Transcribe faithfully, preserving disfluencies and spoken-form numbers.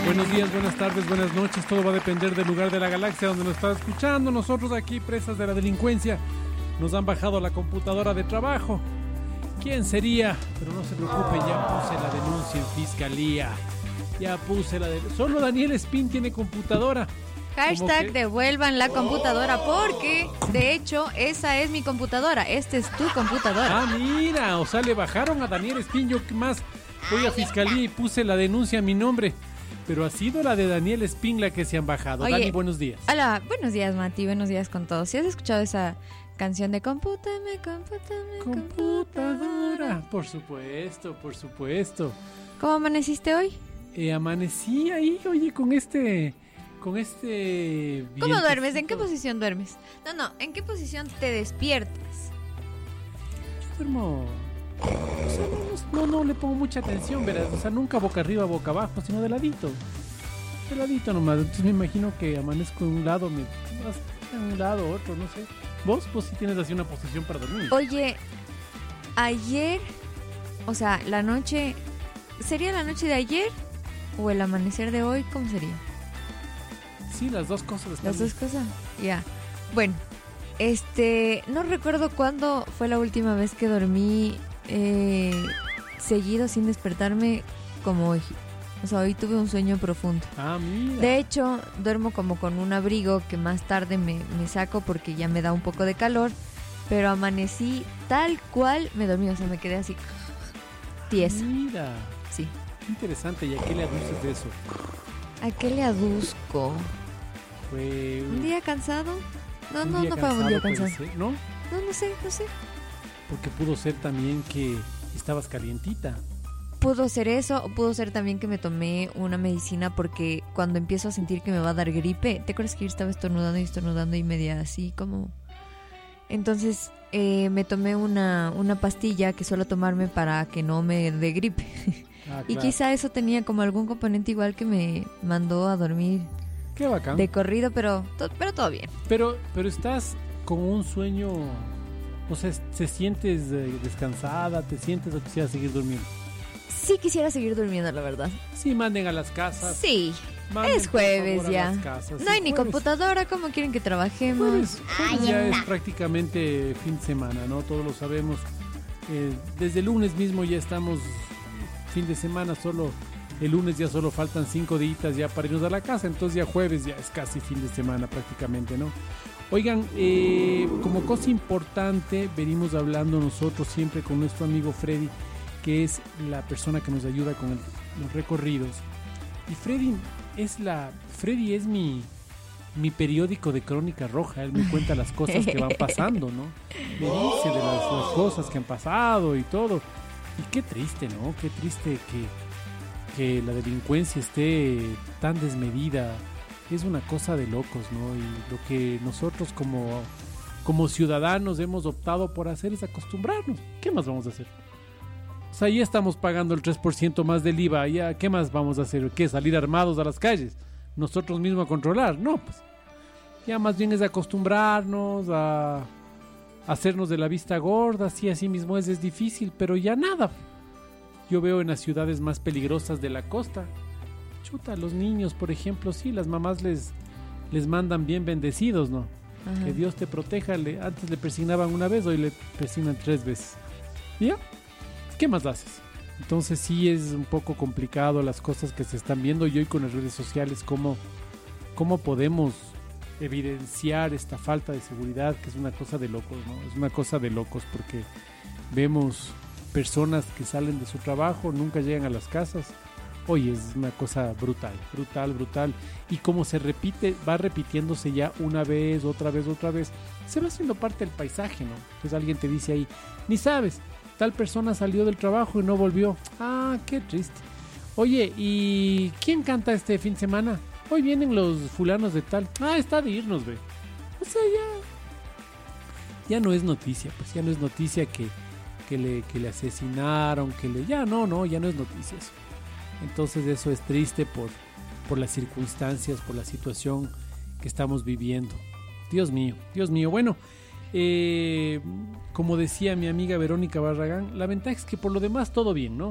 Buenos días, buenas tardes, buenas noches. Todo va a depender del lugar de la galaxia donde nos está escuchando. Nosotros aquí, presas de la delincuencia, nos han bajado la computadora de trabajo. ¿Quién sería? Pero no se preocupe, ya puse la denuncia en fiscalía. Ya puse la denuncia. Solo Daniel Espín tiene computadora. Hashtag que... devuelvan la computadora, porque de hecho esa es mi computadora. Esta es tu computadora. Ah, mira, o sea, le bajaron a Daniel Espín. Yo qué más, voy a fiscalía y puse la denuncia a mi nombre. Pero ha sido la de Daniel Espín la que se han bajado. Oye, Dani, buenos días. Hola, buenos días, Mati, buenos días con todos. ¿Sí has escuchado esa canción de compútame, compútame, computadora? Por supuesto, por supuesto. ¿Cómo amaneciste hoy? Eh, amanecí ahí, oye, con este... Con este... ¿Cómo duermes? ¿En qué posición duermes? No, no, ¿en qué posición te despiertas? Yo duermo... O sea, no, no, no le pongo mucha atención, verás. O sea, nunca boca arriba, boca abajo, sino de ladito. De ladito nomás. Entonces me imagino que amanezco de un lado, me de un lado, otro, no sé. ¿Vos? Pues sí tienes así una posición para dormir. Oye, ayer, o sea, la noche... ¿Sería la noche de ayer o el amanecer de hoy? ¿Cómo sería? Sí, las dos cosas están Las dos cosas, ya. Yeah. Bueno, este, no recuerdo cuándo fue la última vez que dormí eh, seguido sin despertarme como hoy. O sea, hoy tuve un sueño profundo. Ah, mira. De hecho, duermo como con un abrigo que más tarde me, me saco porque ya me da un poco de calor. Pero amanecí tal cual me dormí, o sea, me quedé así tiesa. Mira. Sí. Qué interesante. ¿Y a qué le aduces de eso? ¿A qué le aduzco? Fue un día cansado. No, un no, día no fue un día cansado. Ser, ¿no? No, no sé, no sé. Porque pudo ser también que estabas calientita. Pudo ser eso, o pudo ser también que me tomé una medicina porque cuando empiezo a sentir que me va a dar gripe, ¿te acuerdas que yo estaba estornudando y estornudando y media así como? Entonces eh, me tomé una, una pastilla que suelo tomarme para que no me dé gripe. Ah, y claro. Quizá eso tenía como algún componente igual que me mandó a dormir. Qué bacán. De corrido, pero, to- pero todo bien. Pero, pero estás con un sueño, o sea, ¿te sientes eh, descansada? ¿Te sientes o quisieras seguir durmiendo? Sí quisiera seguir durmiendo, la verdad. Sí, manden a las casas. Sí, manden, es jueves ya. Casas. No sí, hay ni jueves. computadora, ¿cómo quieren que trabajemos? Jueves, jueves ya es prácticamente fin de semana, ¿no? Todos lo sabemos. Eh, desde el lunes mismo ya estamos fin de semana, solo el lunes ya solo faltan cinco días ya para irnos a la casa, entonces ya jueves ya es casi fin de semana prácticamente, ¿no? Oigan, eh, como cosa importante, venimos hablando nosotros siempre con nuestro amigo Freddy, que es la persona que nos ayuda con el, los recorridos. Y Freddy es la, Freddy es mi, mi periódico de crónica roja. Él me cuenta las cosas que van pasando, ¿no? Me dice de las, las cosas que han pasado y todo. Y qué triste, ¿no? Qué triste que, que la delincuencia esté tan desmedida. Es una cosa de locos, ¿no? Y lo que nosotros como, como ciudadanos hemos optado por hacer es acostumbrarnos. ¿Qué más vamos a hacer? O sea, ya estamos pagando el tres por ciento más del I V A. Ya, ¿qué más vamos a hacer? ¿Qué? ¿Salir armados a las calles? ¿Nosotros mismos a controlar? No, pues. Ya más bien es acostumbrarnos a hacernos de la vista gorda. Sí, así mismo es, es difícil, pero ya nada. Yo veo en las ciudades más peligrosas de la costa, chuta, los niños, por ejemplo, sí, las mamás les, les mandan bien bendecidos, ¿no? Ajá. Que Dios te proteja. Le, antes le persignaban una vez, hoy le persignan tres veces. ¿Ya? ¿Qué más haces? Entonces sí es un poco complicado las cosas que se están viendo, y hoy con las redes sociales cómo, cómo podemos evidenciar esta falta de seguridad, que es una cosa de locos, ¿no? Es una cosa de locos porque vemos personas que salen de su trabajo, nunca llegan a las casas. Oye, es una cosa brutal, brutal, brutal. Y como se repite, va repitiéndose ya una vez, otra vez, otra vez, se va haciendo parte del paisaje, ¿no? Entonces alguien te dice ahí, ni sabes, tal persona salió del trabajo y no volvió. Ah, qué triste. Oye, ¿y quién canta este fin de semana? Hoy vienen los fulanos de tal. Ah, está de irnos, ve. O sea, ya... Ya no es noticia, pues ya no es noticia que, que, le, que le asesinaron, que le... Ya no, no, ya no es noticia eso. Entonces eso es triste por, por las circunstancias, por la situación que estamos viviendo. Dios mío, Dios mío. Bueno, eh, como decía mi amiga Verónica Barragán, la ventaja es que por lo demás todo bien, ¿no?